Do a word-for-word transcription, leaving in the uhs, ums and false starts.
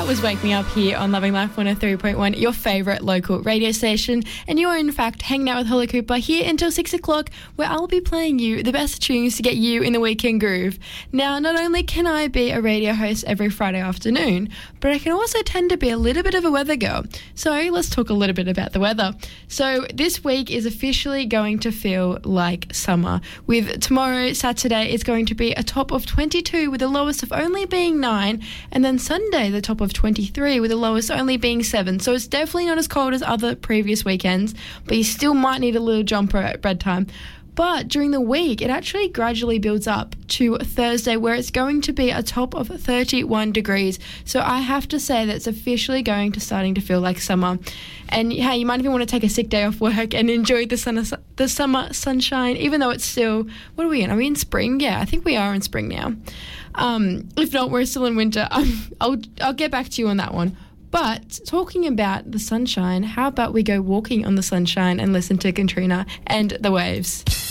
That was Wake Me Up here on Loving Life one oh three point one, your favourite local radio station. And you are, in fact, hanging out with Holly Cooper here until six o'clock, where I'll be playing you the best tunes to get you in the weekend groove. Now, not only can I be a radio host every Friday afternoon, but I can also tend to be a little bit of a weather girl. So let's talk a little bit about the weather. So this week is officially going to feel like summer. With tomorrow, Saturday, it's going to be a top of twenty-two with a lowest of only being nine, and then Sunday, the top of twenty-three with the lowest only being seven. So it's definitely not as cold as other previous weekends, but you still might need a little jumper at bedtime. But during the week, it actually gradually builds up to Thursday, where it's going to be a top of thirty-one degrees. So I have to say that it's officially going to starting to feel like summer. And hey, you might even want to take a sick day off work and enjoy the sun, the summer sunshine, even though it's still, what are we in? Are we in spring? Yeah, I think we are in spring now. Um, if not, we're still in winter. Um, I'll I'll get back to you on that one. But talking about the sunshine, how about we go walking on the sunshine and listen to Katrina and the Waves?